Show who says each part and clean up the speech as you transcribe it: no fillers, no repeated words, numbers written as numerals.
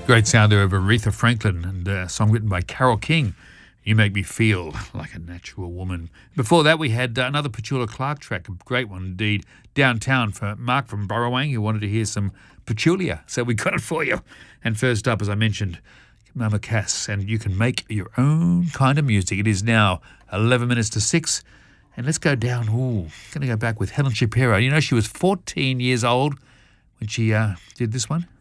Speaker 1: Great sound there of Aretha Franklin and a song written by Carole King. You Make Me Feel Like a Natural Woman. Before that, we had another Petula Clark track, a great one indeed, Downtown, for Mark from Burrowang, who wanted to hear some Petulia. So we got it for you. And first up, as I mentioned, Mama Cass, and you can make your own kind of music. It is now 11 minutes to 6. And let's go down, going to go back with Helen Shapiro. You know, she was 14 years old when she did this one.